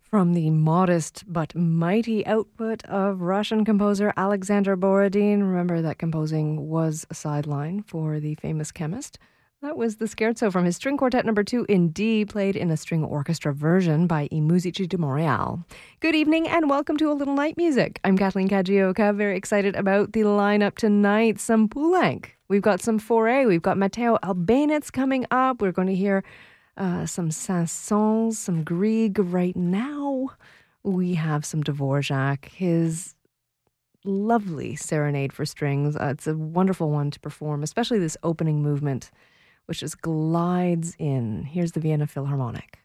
From the modest but mighty output of Russian composer Alexander Borodin, remember that composing was a sideline for the famous chemist. That was the scherzo from his string quartet number 2 in D, played in a string orchestra version by I Musici di Montreal. Good evening and welcome to A Little Night Music. I'm Kathleen Kajioka, very excited about the lineup tonight. Some Poulenc, we've got some Fauré, we've got Matteo Albéniz coming up. We're going to hear some Saint-Saëns, some Grieg right now. We have some Dvorak, his lovely serenade for strings. It's a wonderful one to perform, especially this opening movement, which just glides in. Here's the Vienna Philharmonic.